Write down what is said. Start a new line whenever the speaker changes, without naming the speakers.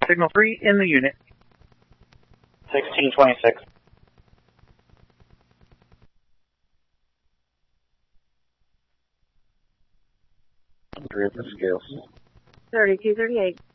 Signal 3 in the unit.
1626.
Three of the scales.
3238.